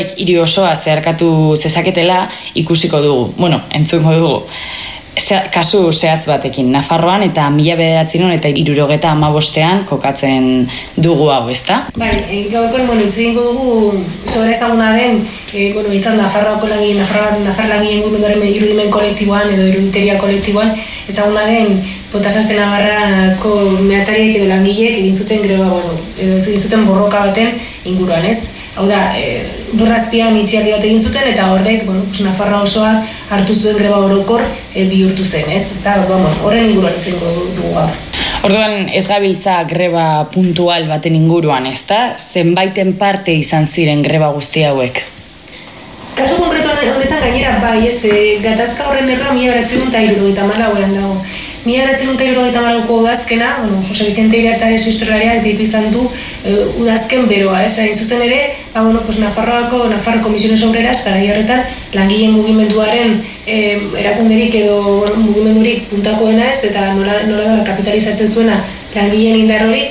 hiri osoa zeharkatu zezaketela ikusiko dugu, entzungo dugu. Kasu zehatz batekin, Nafarroan eta 1975 kokatzen dugu hau, ezta? Bai, gaurkoan, hitz egingo dugu, sobera ezaguna den, izan Nafarroako Nafar langileen mugimenduaren irudimen kolektiboan edo iruditeria kolektiboan, ezaguna den Potasazte Navarrako mehatzariek edo langileek egin zuten greba, edo egin zuten borroka baten inguruan, ez? Hau da, lurrazpian itxialdi bat egin zuten eta horrek, Nafarroa osoa hartu zuen greba orokor bihurtu zen, ez? Eta horren inguruan izango dugu gaur. Orduan ez gabiltza greba puntual baten inguruan, ezta? Zenbaiten parte izan ziren greba guzti hauek? Kasu konkretu honetan gainera bai, ez, gatazka horren erra 1974an dago. 1974ko udazkena, Jose Vicente Iriartaren historialariak deitu izan du udazken beroa, ez? Hain zuzen ere, Nafar Komisiones Obreras, garai horretan, langileen mugimenduaren erakunderik edo mugimendurik puntakoena ez, eta nola kapitalizatzen zuena langileen indar hori,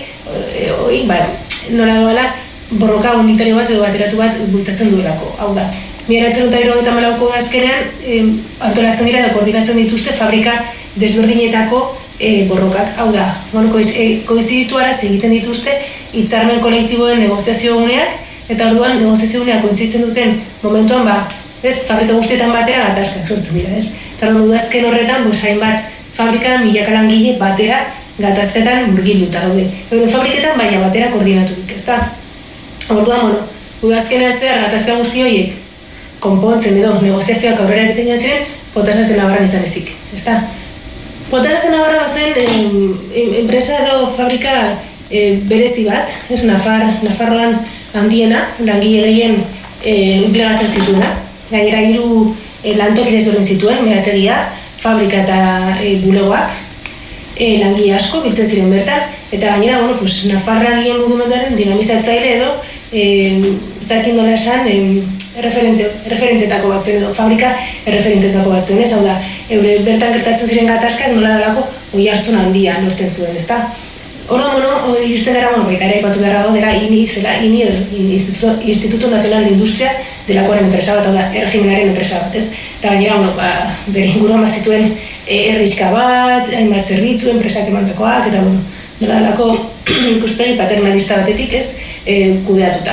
nola doala borroka unitario bat edo bateratu bat bultzatzen duelako. Hau da, 1974ko udazkenean antolatzen dira edo koordinatzen dituzte fabrika desberdinetako borrokak. Hau da, koinzidituaraz egiten dituzte hitzarmen kolektiboen negoziazio guneak, eta orduan negoziazio guneak koinziditzen duten momentuan, fabrika guztietan batera gatazkak sortzen dira, ez? Eta orduan udazken horretan, hainbat fabrikan milaka langile batera gatazketan murgilduta daude. Euren fabriketan baina batera koordinaturik, ezta? Orduan, udazkenean zehar gatazka guzti horiek konpontzen edo negoziazioak aurrera egiten joan ziren, Potasazte Navarran izan ezik, ezta? Potasazte Navarra bazen enpresa edo fabrika berezi bat, Nafarroan handiena, langile gehien enplegatzen zituena. Gainera 3 lantoki desberdin zituen, meategia, fabrika eta bulegoak, langile asko biltzen ziren bertan, eta gainera, Nafar langileen mugimenduaren dinamizatzaile edo, zakin dola esan, referentetako bat zen edo, fabrika referentetako bat zen, ez? Hau da, bertan gertatzen ziren gatazkak nola dalako oi hartzun handia lortzen zuen, ezta? Orduan, iristen gara, baita ere aipatu beharrago dela INI zela, Instituto Nacional de Industria delakoaren enpresa bat, hau da, erregimenaren enpresa bat, ez? Eta gainera, bere inguruan bazituen erriska bat, hainbat zerbitzu, enpresak emandakoak, eta nola dalako ikuspegi paternalista batetik, ez, kudeatuta.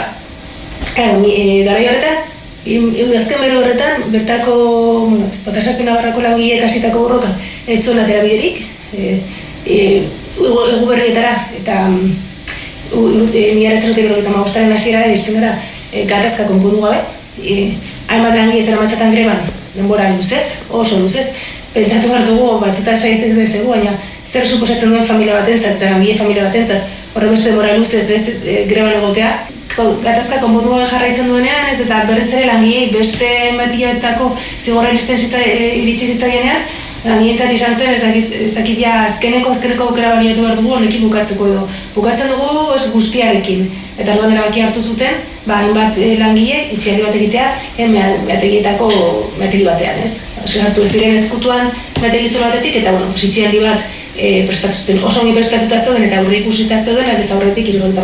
Garai horretan, udazken bero horretan, bertako, Potasazte Navarrako langileek hasitako borroka ez zuen atera biderik, egu berrietara eta 1975aren hasierara iristen gara gatazka konpondu gabe. Hainbat langile zeramatzatan greban denbora luzez, oso luzez, pentsatu behar dugu batzutan saiatzen bezegu, baina zer suposatzen duen familia batentzat eta langile familia batentzat horre beste denbora luzez greban egotea. Gatazka konpondu gabe jarraitzen duenean, ez, eta berrez ere langilei beste matiletako zigorra iritsi zitzaienean, langileentzat izan zen, ez dakit ja azkeneko aukera baliatu behar dugu honekin bukatzeko edo. Bukatzen dugu guztiarekin. Eta orduan erabaki hartu zuten, hainbat langile itxialdi bat egitea meategi batean, ez? Hartu ez diren ezkutuan meategi zoro batetik, eta itxialdi bat prestatu zuten. Oso ongi prestatuta zeuden eta aurre ikusita zeuden, aldez aurretik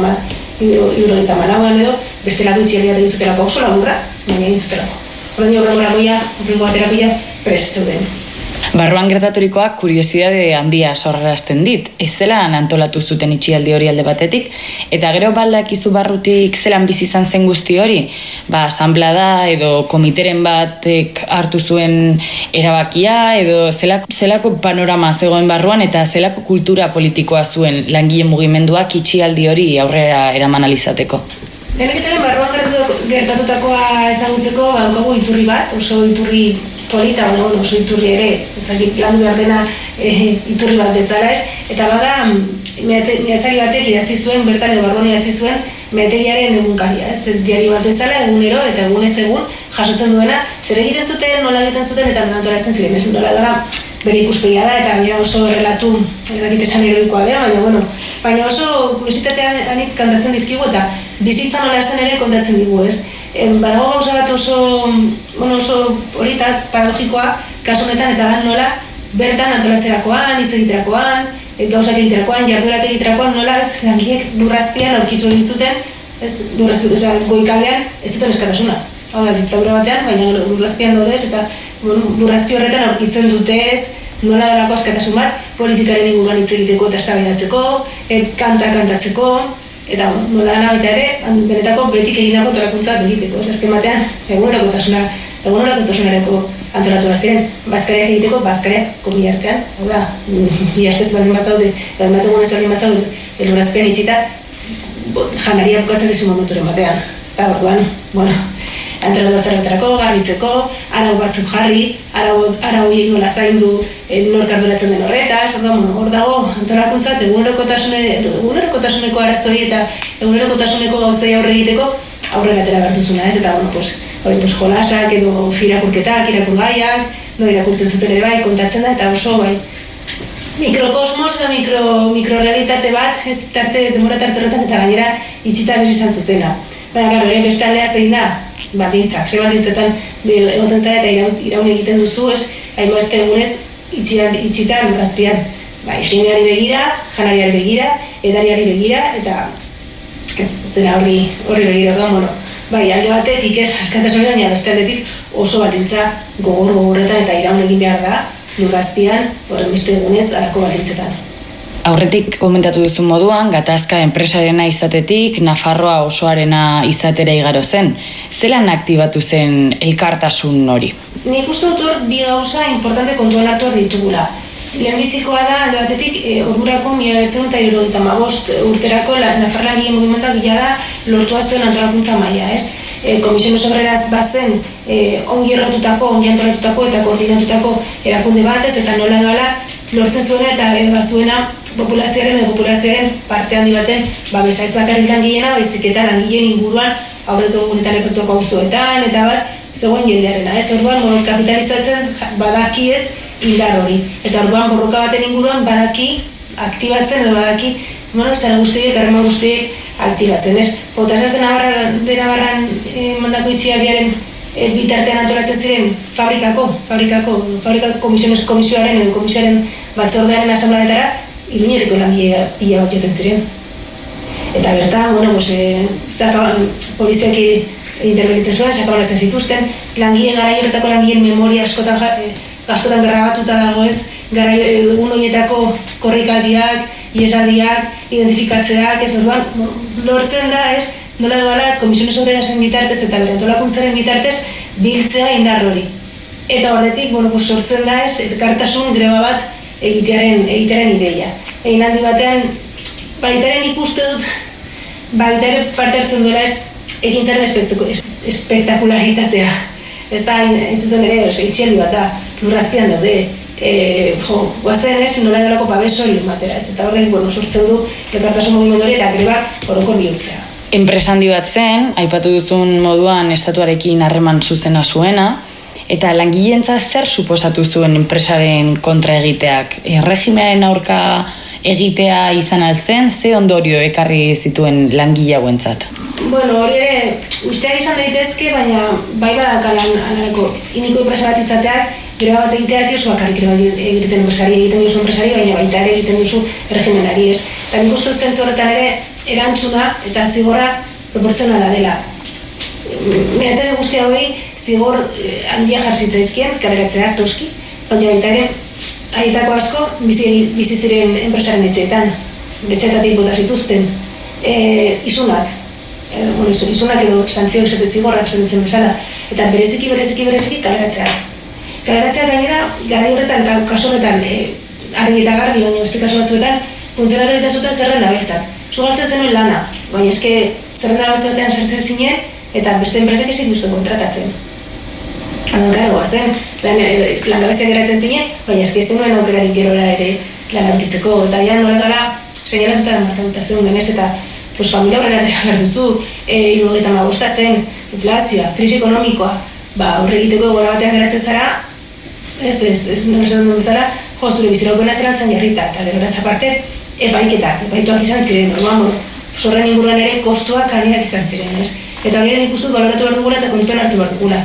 74an edo bestelako itxialdi bat egin zutelako oso laburra, baina egin zutelako. Horrengo baterakoia prest zeuden. Barruan gertaturikoak kuriosidade handia sorrarazten dit. Ez zelan antolatu zuten itxialdi hori alde batetik, eta gero baldakizu barrutik zelan bizi izan zen guzti hori, asanblada edo komiteren batek hartu zuen erabakia, edo zelako panorama zegoen barruan eta zelako kultura politikoa zuen langile mugimenduak itxialdi hori aurrera eraman alizateko. Leheneketaren barruan gertatutakoa ezagutzeko badaukagu iturri bat, oso iturri polita, oso iturri ere, ezagik landu behar dena iturri bat bezala ez, eta bada mehatzari batek idatzi zuen, bertan edo barruan idatzi zuen, mehategiaren egunkaria, ez, diari bat bezala, egunero eta egunez egun jasotzen duena, zer egiten zuten, nola egiten zuten eta nola antolatzen ziren, ez, nola dara bere ikuspegia da, eta gainera oso errelatu, ez dakit esan heroikoa da, baina oso kuriositatea anitz kantatzen dizkigu eta bizitza nola zen ere kontatzen digu, ez. Badago gauza bat oso politak, paradogikoa, kasu honetan, eta da nola bertan antolatzerakoan, hitz egiterakoan, gauzak egiterakoan, jarduerak egiterakoan, nola ez langileek lurrazpian aurkitu egin zuten, goikaldean ez zuten eskatasuna. hau da, diktadura batean, baina lurrazpian daudez, eta lurrazpi horretan aurkitzen dute ez, nola dalako askatasun bat, politikaren inguruan hitz egiteko eta eztabaidatzeko, kantatzeko, eta nola dana baita ere, benetako betik egindako antolakuntzak egiteko. Azken batean, egunerokotasunareko antolatu bat ziren, bazkariak egiteko, bazkariak komi artean, hau da, bi hastez baldin bazaude, bat egunez baldin bazaude, lurrazpian itxita, janaria bukatzen zezu momenturen batean. Ez da, orduan, antolatu zerretarako, garbitzeko, arau batzuk jarri, arau horiek nola zaindu nork arduratzen den horretaz, hor dago antolakuntzat egunerokotasuneko arazoi eta egunerokotasuneko gauzei aurre egiteko aurrera atera bertuzuna, ez? Eta, jolasak edo irakurketak, irakurgaiak, irakurtzen zuten ere bai, kontatzen da, eta oso bai, mikrokosmos eta mikrorealitate bat, ez demora tarte horretan eta gainera itxita bez izan zutena. Baina, ere beste aldea zein da, baldintzak, baldintzetan egoten zara eta iraun egiten duzu, ez, hainbeste egunez itxita lurrazpian. Higieneari begira, janariari begira, edariari begira, eta zera horri begira, alde batetik ez askatasun baina beste aldetik oso baldintza gogorretan eta iraun egin behar da lurrazpian horren beste egunez alako baldintzetan. Aurretik komentatu duzu moduan, gatazka enpresarena izatetik, Nafarroa osoarena izatera igaro zen. Zelan aktibatu zen elkartasun hori? Nik uste dut hor bi gauza importante kontuan hartuak ditugula. Lehenbizikoa da, alde batetik, ordurako 1975 urterako Nafarrolangile mugimenduak bila da lortua zuen antolakuntza maila, ez? Komisiones Obreras bazen ongi errotutako, ongi antolatutako eta koordinatutako erakunde batez, eta nola doala lortzen zuena eta bazuena populazioaren parte handi baten babesa ez bakarrik langileena, baizik eta langileen inguruan aurreko egunetan epatuako auzoetan eta bat zegoen jendearena, ez? Orduan kapitalizatzen badaki ez indar hori. Eta orduan borroka baten inguruan badaki aktibatzen edo badaki zara guztiek, harreman guztiek aktibatzen, ez? Potasaz de Navarran mandako itxialdiaren bitartean antolatzen ziren fabrikako komisioaren edo komisioaren batzordearen asambleetara Iruñerriko langile pila bat joten ziren. Eta bertan, poliziak interbenitzen zuen, sakabanatzen zituzten, garai horretako langileen memoria askotan grabatuta dago ez, egun horietako korrikaldiak, iesaldiak, identifikatzeak, ez orduan, lortzen da ez, nola dugala Komisiones Obrerasen bitartez eta bere antolakuntzaren bitartez biltzea indar hori. Eta horretik, sortzen da ez, elkartasun greba bat egitearen ideia. Egin handi batean, baitaren ikuste dut, baitaren parte hartzen duela ez, ekintzaren espektakularitatea. Ez da, zuzen ere, itxialdi bat da, lurrazpian daude. Guazen ez, nola edolako babes hori ematera, ez eta horrek, sortzen du elkartasun mugimendu hori eta grebak orokor bihurtzea. Enpresa handi bat zen, aipatu duzun moduan estatuarekin harreman zuzena zuena, eta langileentzat zer suposatu zuen enpresaren kontra egiteak? Erregimearen aurka egitea izan alzen, ze ondorio ekarri zituen langile hauentzat? Hori ere, usteak izan daitezke, baina bai badakalan iniko enpresa bat izateak, greba bat egitea ez diozu bakarrik greba egiten duzu enpresari, baina baita ere egiten duzu erregimenari ez. Eta nik uste zentzu horretan ere, erantzuna eta zigorra proportzionala dela. Miratzen guzti hauei, zigor handia jarzitzaizkien, kaleratzeak noski, baina baita ere, haietako asko bizi ziren enpresaren etxeetatik bota zituzten isunak edo santzioak esate zigorrak esaten bezala, eta bereziki kaleratzeak. Kaleratzeak gainera, garai horretan, kaso honetan, argi eta garbi, baina beste kaso batzuetan, funtzionatu egiten zuten zerrenda beltzak. Zugaltzen zenuen lana, baina eske zerrenda beltzuetan sartzen zinen, eta beste enpresak ezin duzten kontratatzen. Karo, guazen, langabezia geratzen zinen, baina eske zenuen aukerarik gerora ere lan aurkitzeko, eta ja nola gara seinalatuta markatuta zen genez, eta familia horrela atera behar duzu, 75 zen, inflazioa, krisi ekonomikoa, horre egiteko gora batean geratzen zara, nola esan duen bezala, zure biziraupena zelantzan jarrita, eta gero eraz aparte, epaituak izan ziren, horren inguruan ere kostuak handiak izan ziren, ez? Eta horiren ikustut baloratu behar dugula eta kontuan hartu behar dugula.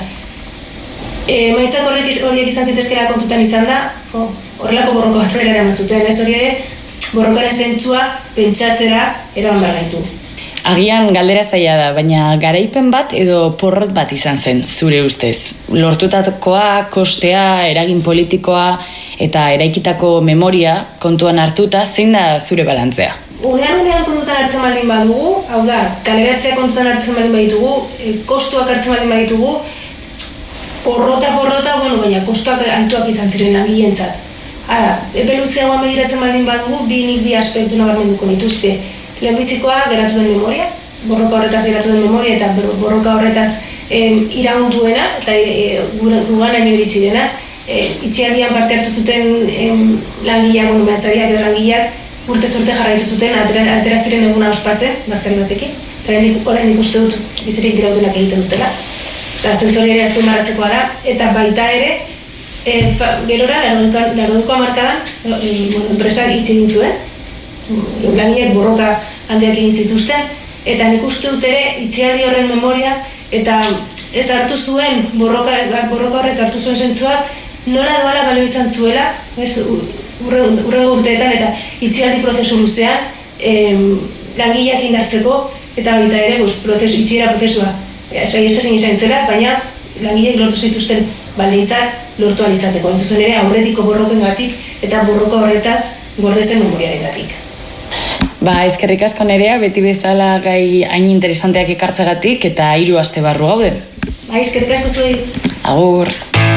Maitzak horiek izan zitezkela kontutan izan da, horrelako borroka bat eraman zuten, ez hori ere, borrokaren zentzua pentsatzera eraman behar gaitu. Agian galdera zaila da, baina garaipen bat edo porrot bat izan zen, zure ustez. Lortutakoa, kostea, eragin politikoa eta eraikitako memoria kontuan hartuta, zein da zure balantzea? Unean kontutan hartzen baldin badugu, hau da, kaleratzea kontutan hartzen baldin baditugu, kostuak hartzen baldin baditugu, porrota, baina kostuak altuak izan ziren langileentzat. Epe luzeagoan begiratzen baldin badugu, bi aspektu nabarmenduko nituzke. Lehenbizikoa geratu den memoria, borroka horretaz geratu den memoria eta borroka horretaz iraunduena eta guganaino iritsi dena. Itxialdian parte hartu zuten langileak, mehatzariak edo langileak urte jarraitu zuten atera ziren eguna ospatzen, gaztari batekin. Oraindik uste dut bizirik dirautenak egiten dutela. Zentzori ere azpimarratzekoa da, eta baita ere, gerora, 80ko hamarkadan, enpresak itxi egin zuen, langileak borroka handiak egin zituzten, eta nik uste dut ere itxialdi horren memoria, eta ez hartu zuen, borroka horrek hartu zuen zentzua, nola doala balio izan zuela, urrengo urteetan, eta itxialdi prozesu luzean, langileak indartzeko, eta baita ere, itxiera prozesua. Saihestezen izan zela, baina langileek lortu zituzten baldintzak lortu alizateko. Zuzen ere, aurretiko borrokengatik eta borroka horretaz gordezen memoriarengatik. Eskerrik asko Nerea, beti bezala gai hain interesanteak ekartzegatik eta 3 aste barru gaude. Eskerrik asko zuei. Agur.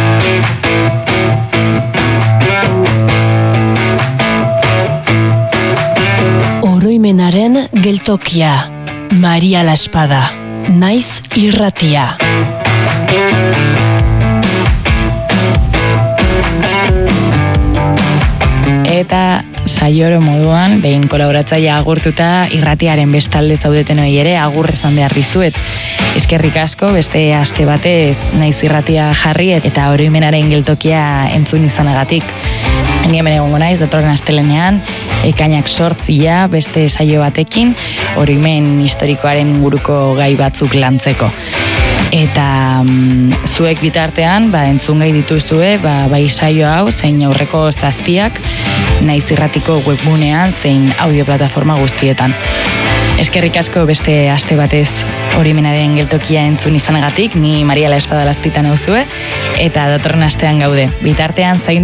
Oroimenaren geltokia. Maria Laespada. Naiz irratia. Eta saioro moduan, behin kolaboratzailea agurtuta irratiaren bestalde zaudetenoi ere agur esan behar dizuet. Eskerrik asko, beste aste batez naiz irratia jarri eta oroimenaren geltokia entzun izanagatik. Ni hemen egongo naiz, datorren astelenean, ekainak 8 beste saio batekin, oroimen historikoaren inguruko gai batzuk lantzeko. Eta zuek bitartean, entzun gai dituzue, bai saio hau, zein aurreko 7 naiz irratiko webgunean, zein audioplataforma guztietan. Eskerrik asko beste aste batez oroimenaren geltokia entzun izanagatik, ni Maria Laespada Lazpitan nauzue, eta datorren astean gaude. Bitartean zain